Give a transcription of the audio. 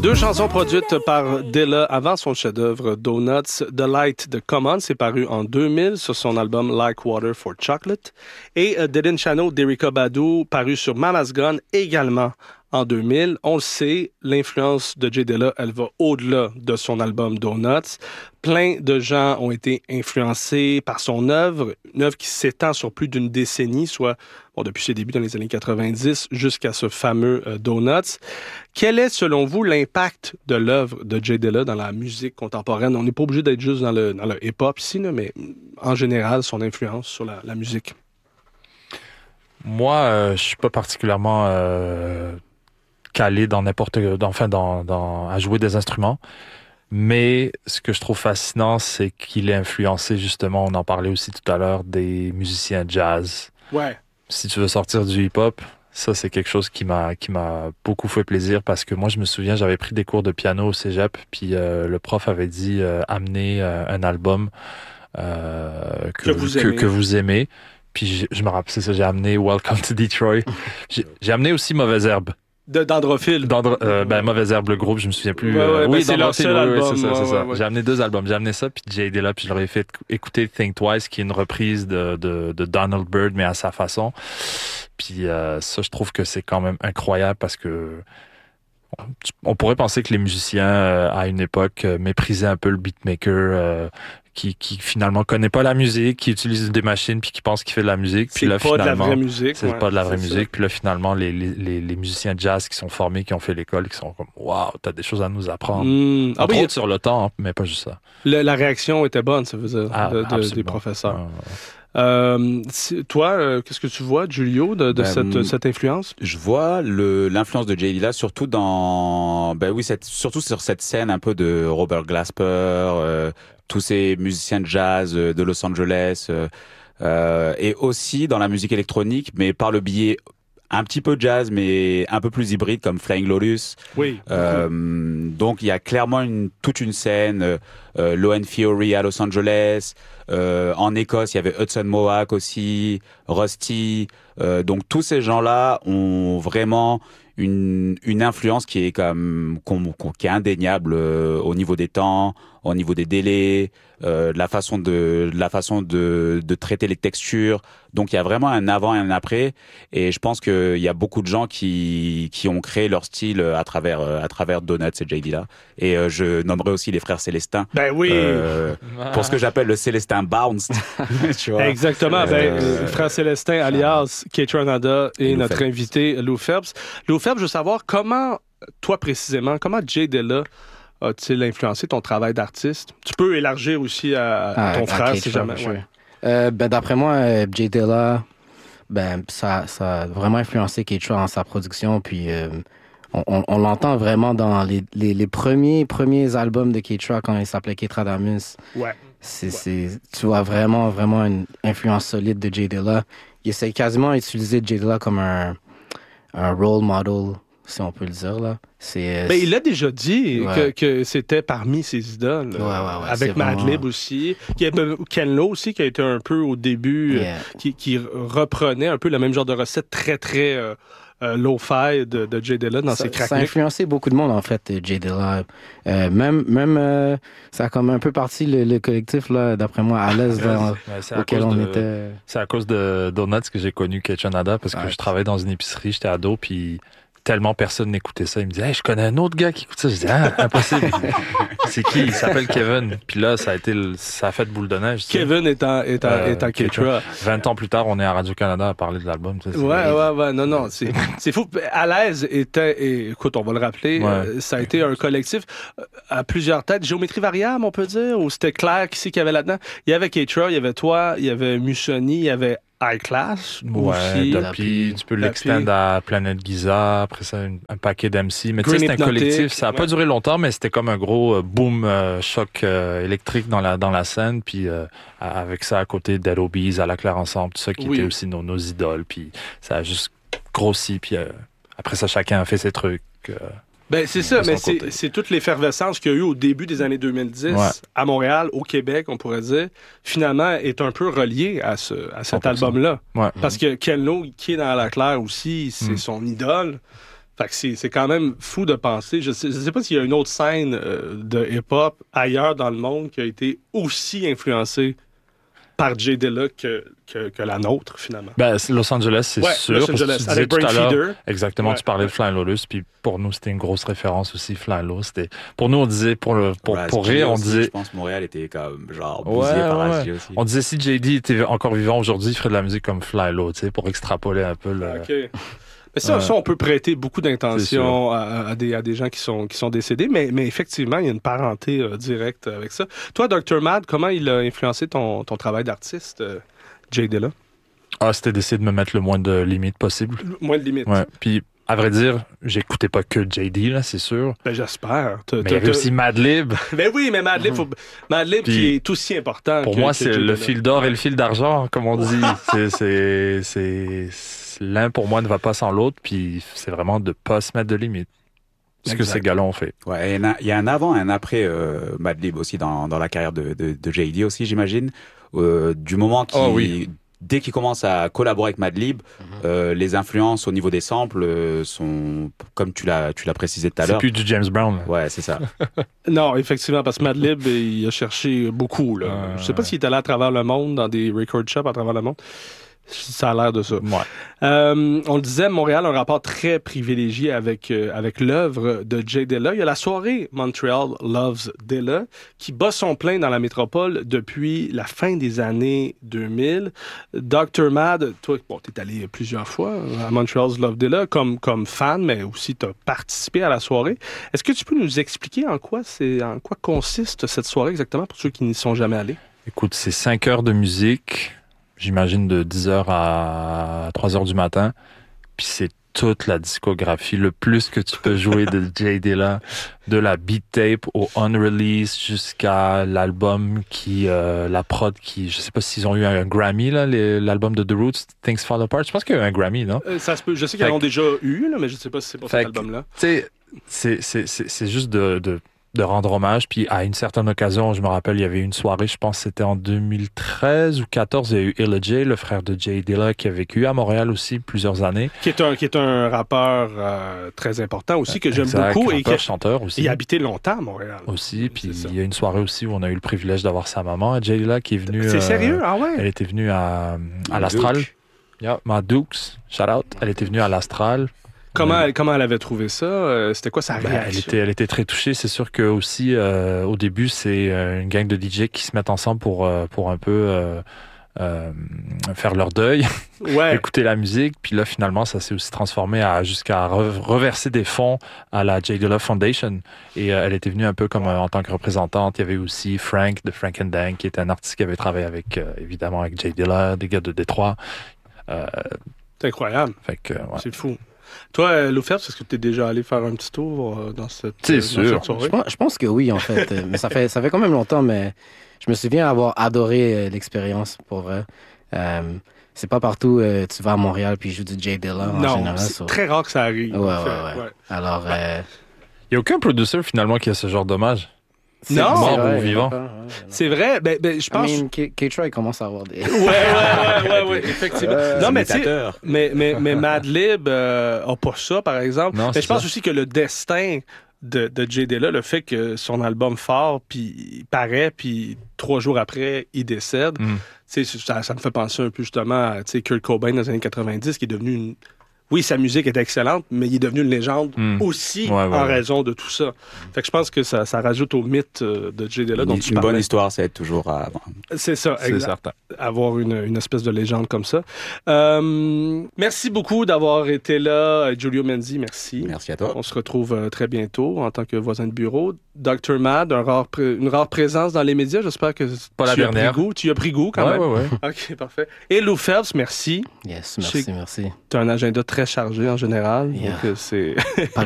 Deux chansons produites par Dilla avant son chef-d'œuvre Donuts. The Light de Common, c'est paru en 2000 sur son album Like Water for Chocolate. Et Dead in Channel d'Erykah Badu, paru sur Mama's Gun également en 2000. On le sait, l'influence de J. Dilla, elle va au-delà de son album Donuts. Plein de gens ont été influencés par son œuvre, une œuvre qui s'étend sur plus d'une décennie, soit depuis ses débuts dans les années 90 jusqu'à ce fameux Donuts. Quel est, selon vous, l'impact de l'œuvre de J. Dilla dans la musique contemporaine? On n'est pas obligé d'être juste dans le hip-hop ici, là, mais en général, son influence sur la musique. Moi, je suis pas particulièrement calé dans à jouer des instruments. Mais ce que je trouve fascinant, c'est qu'il est influencé, justement, on en parlait aussi tout à l'heure, des musiciens jazz. Ouais. Si tu veux sortir du hip-hop, ça, c'est quelque chose qui m'a beaucoup fait plaisir parce que moi, je me souviens, j'avais pris des cours de piano au cégep, puis le prof avait dit amenez un album que vous aimez. Puis je me rappelle, c'est ça, j'ai amené Welcome to Detroit. J'ai amené aussi Mauvaise Herbe. D'Androphile. Mauvaise Herbe, le groupe, je me souviens plus. Oui, c'est leur seul album. C'est ça. J'ai amené 2 albums. J'ai amené ça, puis J. Dilla, puis je leur ai fait écouter Think Twice, qui est une reprise de Donald Byrd, mais à sa façon. Puis ça, je trouve que c'est quand même incroyable parce que on pourrait penser que les musiciens, à une époque, méprisaient un peu le beatmaker, qui finalement connaît pas la musique, qui utilise des machines puis qui pense qu'il fait de la musique. Puis là, pas de la vraie musique. C'est pas de la vraie musique. Puis là, finalement, les musiciens jazz qui sont formés, qui ont fait l'école, qui sont comme waouh, t'as des choses à nous apprendre. Entre autres sur le temps, mais pas juste ça. La réaction était bonne, ça veut dire, des professeurs. Toi, qu'est-ce que tu vois, Julio, de cette influence? Je vois l'influence de J. Dilla surtout surtout sur cette scène un peu de Robert Glasper, tous ces musiciens de jazz de Los Angeles, et aussi dans la musique électronique, mais par le biais un petit peu jazz, mais un peu plus hybride, comme Flying Lotus. Oui. Donc il y a clairement toute une scène. Lowen Theory à Los Angeles. En Écosse, il y avait Hudson Mohawk aussi, Rusty. Donc tous ces gens-là ont vraiment une influence qui est qui est indéniable au niveau des temps, au niveau des délais, la façon de traiter les textures. Donc il y a vraiment un avant et un après, et je pense qu'il y a beaucoup de gens qui ont créé leur style à travers Donuts et J. Dilla. Et je nommerai aussi les frères Célestin. Ben oui. Pour ce que j'appelle le Célestin Bounced. Tu vois. Exactement. Frère Célestin alias Kate Nada et notre invité Lou Phelps. Lou Phelps, je veux savoir comment J. Dilla a-t-il influencé ton travail d'artiste? Tu peux élargir aussi à ton frère si jamais. D'après moi, J. Dilla, ça a vraiment influencé Keitra dans sa production. Puis on l'entend vraiment dans les premiers albums de Keitra quand il s'appelait Ketradamus. Ouais. Tu vois vraiment une influence solide de J. Dilla. Il essaie quasiment d'utiliser J. Dilla comme un role model, si on peut le dire, là. Il a déjà dit que c'était parmi ses idoles. Avec Madlib aussi. Il y avait Ken Lo aussi, qui a été un peu au début, qui reprenait un peu le même genre de recette très, très lo-fi de J. Dilla dans ses craquelets. Ça a influencé beaucoup de monde, en fait, J. Dilla. Même ça a comme un peu parti le collectif, là, d'après moi, à l'aise auquel on était. C'est à cause de Donuts que j'ai connu Kate Nada, parce que je travaillais dans une épicerie, j'étais ado, puis tellement personne n'écoutait ça. Il me dit hey, je connais un autre gars qui écoute ça. Je dis impossible. C'est qui? Il s'appelle Kevin. Puis là, ça a fait boule de neige. Kevin étant Keitra. 20 ans plus tard, on est à Radio-Canada à parler de l'album. Ouais. Non. C'est fou. À l'aise écoute, on va le rappeler, ça a été un collectif à plusieurs têtes. Géométrie variable, on peut dire, ou c'était Claire qui y avait là-dedans? Il y avait Keitra, il y avait toi, il y avait Musoni, il y avait High Class aussi. Puis tu peux l'extendre à Planète Giza, après ça un paquet d'MC. Mais tu sais, c'est un collectif, ça n'a pas duré longtemps, mais c'était comme un gros boom choc électrique dans la scène, puis avec ça à côté Dead Obies, à la Claire Ensemble, tout ça qui était aussi nos idoles, puis ça a juste grossi, puis après ça chacun a fait ses trucs. C'est ça, mais c'est toute l'effervescence qu'il y a eu au début des années 2010 à Montréal, au Québec, on pourrait dire, finalement est un peu relié à cet album-là. Ouais. Parce que Ken Lo, qui est dans la Claire aussi, c'est son idole. Fait que c'est quand même fou de penser. Je sais pas s'il y a une autre scène de hip-hop ailleurs dans le monde qui a été aussi influencée par Jay Dilla que la nôtre, finalement. Ben, Los Angeles, c'est sûr. Los Angeles, avec Brain Feeder. Exactement, tu parlais de Flying Lotus, puis pour nous, c'était une grosse référence aussi, Flying Lotus. Pour nous, on disait, pour rire, on aussi, disait... Je pense que Montréal était comme, genre, bousillé par Ashley aussi. On disait, si JD était encore vivant aujourd'hui, il ferait de la musique comme Fly Low, tu sais, pour extrapoler un peu le... OK. Mais ça, on peut prêter beaucoup d'intentions à des gens qui sont décédés, mais effectivement, il y a une parenté directe avec ça. Toi, Dr. Mad, comment il a influencé ton travail d'artiste, Jay Dilla? C'était d'essayer de me mettre le moins de limites possible. Moins de limites. Ouais. Puis, à vrai dire, j'écoutais pas que JD, là, c'est sûr. Ben, j'espère. Mais il y avait aussi Madlib. Ben oui, mais Madlib, Madlib qui est aussi important. Pour moi, c'est le fil d'or et le fil d'argent, comme on dit. c'est l'un, pour moi, ne va pas sans l'autre, puis c'est vraiment de pas se mettre de limites. Ce que ces gars-là ont fait. Ouais, il y a un avant et un après Madlib aussi dans la carrière de JD aussi, j'imagine. Du moment dès qu'il commence à collaborer avec Madlib, les influences au niveau des samples sont, comme tu l'as précisé tout à l'heure. C'est plus du James Brown. Ouais, c'est ça. Non, effectivement, parce que Madlib, il a cherché beaucoup. Là. Je sais pas s'il est allé à travers le monde, dans des record shops à travers le monde. Ça a l'air de ça. Ouais. On le disait, Montréal a un rapport très privilégié avec l'œuvre de Jay Dilla. Il y a la soirée Montreal Loves Dilla qui bat son plein dans la métropole depuis la fin des années 2000. Dr. Mad, toi, t'es allé plusieurs fois à Montreal Loves Dilla comme fan, mais aussi t'as participé à la soirée. Est-ce que tu peux nous expliquer en quoi consiste cette soirée exactement pour ceux qui n'y sont jamais allés? Écoute, c'est 5 heures de musique. J'imagine de 10h à 3h du matin. Puis c'est toute la discographie, le plus que tu peux jouer de Jay Dilla, de la beat tape au unreleased jusqu'à l'album la prod qui, je sais pas s'ils ont eu un Grammy, là, l'album de The Roots, Things Fall Apart. Je pense qu'il y a eu un Grammy, non? Ça se peut. Je sais qu'ils en ont déjà eu, là, mais je sais pas si c'est pour cet album-là. Tu sais, c'est juste de rendre hommage. Puis à une certaine occasion, je me rappelle, il y avait une soirée, je pense que c'était en 2013 ou 2014, il y a eu Illa J, le frère de Jay Dilla, qui a vécu à Montréal aussi plusieurs années. Qui est un rappeur très important aussi, que j'aime beaucoup. Et chanteur aussi. Il a habité longtemps à Montréal. Aussi, puis il y a une soirée aussi où on a eu le privilège d'avoir sa maman, Jay Dilla, qui est venue... C'est sérieux? Ah ouais? Elle était venue à l'Astral. Yeah, Ma Dukes, shout out. Elle était venue à l'Astral. Comment elle avait trouvé ça? C'était quoi sa réaction? Elle était très touchée. C'est sûr que aussi au début, c'est une gang de DJ qui se mettent ensemble pour un peu faire leur deuil, écouter la musique. Puis là, finalement, ça s'est aussi transformé jusqu'à reverser des fonds à la Jay Dilla Foundation. Et elle était venue un peu comme en tant que représentante. Il y avait aussi Frank de Frank and Dang, qui était un artiste qui avait travaillé évidemment avec Jay Dilla, des gars de Détroit. C'est incroyable. Fait que, c'est fou. Toi, Lou Phelps, est-ce que tu es déjà allé faire un petit tour dans cette soirée? Je pense que oui, en fait. Mais ça fait quand même longtemps, mais je me souviens avoir adoré l'expérience, pour vrai. C'est pas partout tu vas à Montréal puis je joue du Jay Dilla en général. Non, c'est très rare que ça arrive. Ouais. Alors... Il n'y a aucun producer, finalement, qui a ce genre d'hommage. Non, mort ou vivant. C'est vrai. Ben, je pense. K-Troy commence à avoir des. Ouais, effectivement. Non, mais tu sais, mais Madlib a pas ça, par exemple. Non, mais je pense aussi que le destin de Jay Dilla, le fait que son album fort, puis paraît, puis 3 jours après, il décède. Ça me fait penser un peu justement à Kurt Cobain dans les années 90, qui est devenu une. Oui, sa musique est excellente, mais il est devenu une légende aussi en raison de tout ça. Fait que je pense que ça rajoute au mythe de Jay Dilla dont tu parlais. Une bonne histoire, c'est toujours à... C'est ça, c'est certain. Avoir une espèce de légende comme ça. Merci beaucoup d'avoir été là, Giulio Menzi, merci. Merci à toi. On se retrouve très bientôt en tant que voisin de bureau. Dr. Mad, une rare présence dans les médias. J'espère que tu as pris goût quand même. Ouais. OK, parfait. Et Lou Phelps, merci. Yes, merci. Tu as un agenda très chargé en général. Donc c'est...